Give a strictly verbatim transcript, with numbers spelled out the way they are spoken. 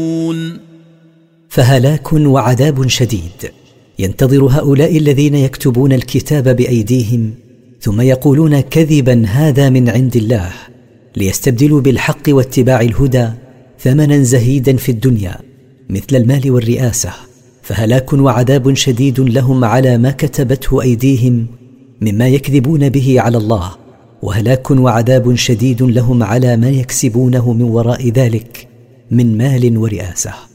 فهلاك وعذاب شديد ينتظر هؤلاء الذين يكتبون الكتاب بأيديهم ثم يقولون كذبا هذا من عند الله ليستبدلوا بالحق واتباع الهدى ثمنا زهيدا في الدنيا مثل المال والرئاسة. فهلاك وعذاب شديد لهم على ما كتبته أيديهم مما يكذبون به على الله، وهلاك وعذاب شديد لهم على ما يكسبونه من وراء ذلك من مال ورئاسة.